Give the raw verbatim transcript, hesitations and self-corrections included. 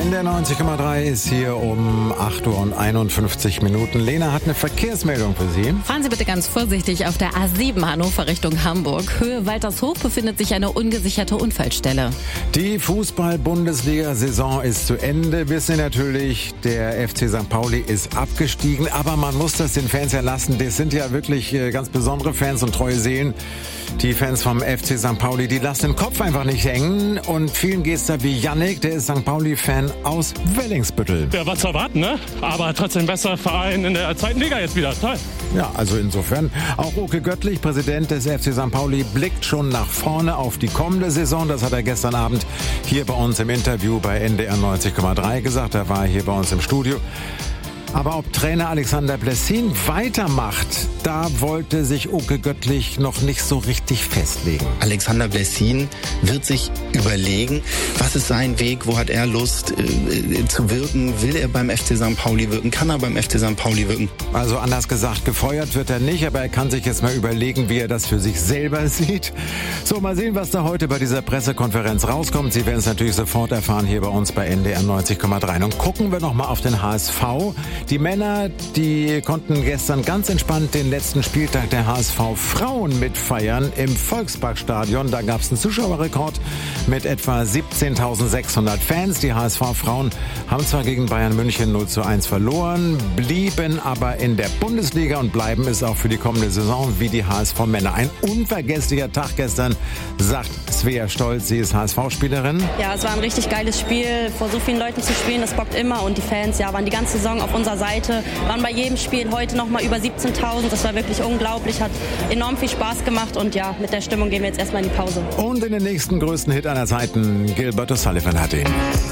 N D R neunzig Komma drei ist hier um acht Uhr und einundfünfzig Minuten. Lena hat eine Verkehrsmeldung für Sie. Fahren Sie bitte ganz vorsichtig auf der A sieben Hannover Richtung Hamburg. Höhe Waltershof befindet sich eine ungesicherte Unfallstelle. Die Fußball-Bundesliga-Saison ist zu Ende. Wissen Sie natürlich, der F C Sankt Pauli ist abgestiegen. Aber man muss das den Fans ja lassen. Das sind ja wirklich ganz besondere Fans und treue Seelen. Die Fans vom F C Sankt Pauli, die lassen den Kopf einfach nicht hängen. Und vielen geht's da wie Yannick, der ist Sankt Pauli-Fan aus Wellingsbüttel. Ja, was zu erwarten, ne? Aber trotzdem besser Verein in der zweiten Liga jetzt wieder. Toll. Ja, also insofern. Auch Oke Göttlich, Präsident des F C Sankt Pauli, blickt schon nach vorne auf die kommende Saison. Das hat er gestern Abend hier bei uns im Interview bei N D R neunzig Komma drei gesagt. Er war hier bei uns im Studio. Aber ob Trainer Alexander Blessin weitermacht, da wollte sich Oke Göttlich noch nicht so richtig festlegen. Alexander Blessin wird sich überlegen, was ist sein Weg, wo hat er Lust äh, zu wirken, will er beim F C Sankt Pauli wirken, kann er beim F C Sankt Pauli wirken? Also anders gesagt, gefeuert wird er nicht, aber er kann sich jetzt mal überlegen, wie er das für sich selber sieht. So, mal sehen, was da heute bei dieser Pressekonferenz rauskommt. Sie werden es natürlich sofort erfahren hier bei uns bei N D R neunzig Komma drei. Und gucken wir noch mal auf den H S V. Die Männer, die konnten gestern ganz entspannt den letzten Spieltag der H S V Frauen mitfeiern im Volksparkstadion. Da gab es einen Zuschauerrekord mit etwa siebzehntausendsechshundert Fans. Die H S V Frauen haben zwar gegen Bayern München null zu eins verloren, blieben aber in der Bundesliga und bleiben es auch für die kommende Saison wie die H S V Männer. Ein unvergesslicher Tag gestern, sagt Svea Stolz, sie ist H S V-Spielerin. Ja, es war ein richtig geiles Spiel, vor so vielen Leuten zu spielen, das bockt immer und die Fans ja, waren die ganze Saison auf unserer Seite, waren bei jedem Spiel heute noch mal über siebzehntausend, das war wirklich unglaublich, hat enorm viel Spaß gemacht und ja, mit der Stimmung gehen wir jetzt erstmal in die Pause. Und in den nächsten größten Hit aller Zeiten, Gilbert O'Sullivan hat ihn.